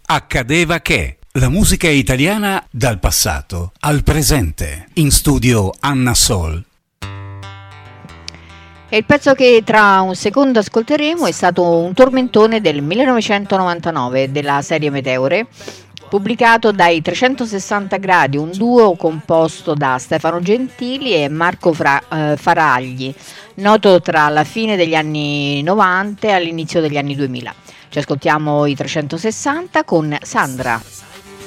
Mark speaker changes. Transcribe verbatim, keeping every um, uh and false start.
Speaker 1: Accadeva che la musica italiana dal passato al presente. In studio Anna Sol.
Speaker 2: E il pezzo che tra un secondo ascolteremo è stato un tormentone del millenovecentonovantanove della serie Meteore, pubblicato dai trecentosessanta gradi, un duo composto da Stefano Gentili e Marco Fra- eh, Faragli, noto tra la fine degli anni novanta e all'inizio degli anni duemila. Ci ascoltiamo i trecentosessanta con Sandra.